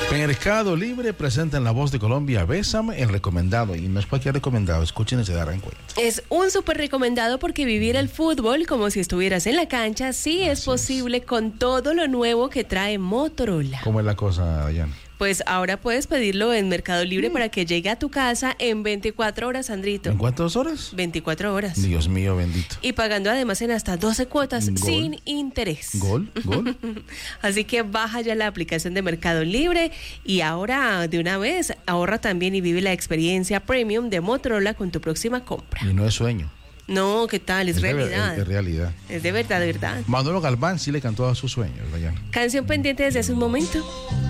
Mercado Libre presenta en La Voz de Colombia Bésame, el recomendado. Y no es cualquier recomendado, escuchen y se darán cuenta. Es un súper recomendado porque vivir el fútbol como si estuvieras en la cancha sí es posible con todo lo nuevo que trae Motorola. ¿Cómo es la cosa, Dayana? Pues ahora puedes pedirlo en Mercado Libre para que llegue a tu casa en 24 horas, Sandrito. ¿En cuántas horas? 24 horas. Dios mío, bendito. Y pagando además en hasta 12 cuotas sin interés. ¿Gol? Así que baja ya la aplicación de Mercado Libre y ahora de una vez ahorra también y vive la experiencia premium de Motorola con tu próxima compra. Y no es sueño. No, ¿qué tal? Es realidad. Es realidad. Es de verdad, de verdad. Manolo Galván sí le cantó a sus sueños, Dayana. Canción pendiente desde hace un momento.